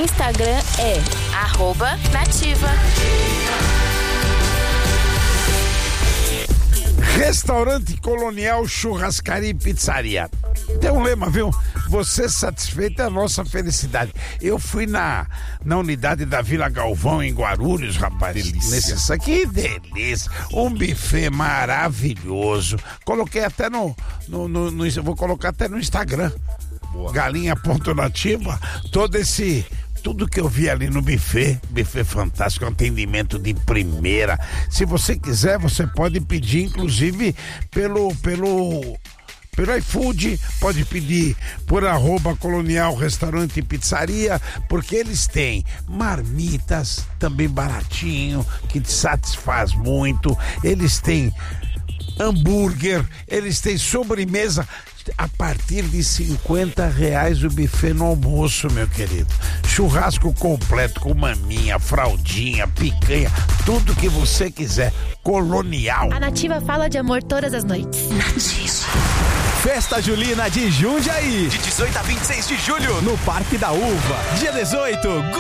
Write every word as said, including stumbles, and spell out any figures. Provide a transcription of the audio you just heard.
Instagram é arroba nativa. Restaurante Colonial, Churrascaria e Pizzaria. Tem um lema, viu? Você satisfeito é a nossa felicidade. Eu fui na, na unidade da Vila Galvão, em Guarulhos, rapaz. Delícia. Nesse, que delícia. Um buffet maravilhoso. Coloquei até no... no, no, no vou colocar até no Instagram. Boa. Galinha.nativa. Todo esse... Tudo que eu vi ali no buffet, buffet fantástico, atendimento de primeira. Se você quiser, você pode pedir, inclusive, pelo, pelo, pelo iFood, pode pedir por arroba Colonial Restaurante e Pizzaria, porque eles têm marmitas, também baratinho, que te satisfaz muito. Eles têm hambúrguer, eles têm sobremesa. A partir de cinquenta reais o buffet no almoço, meu querido. Churrasco completo com maminha, fraldinha, picanha, tudo que você quiser. Colonial. A Nativa fala de amor todas as noites. Nativa. Festa Julina de Jundiaí. De dezoito a vinte e seis de julho. No Parque da Uva. Dia dezoito.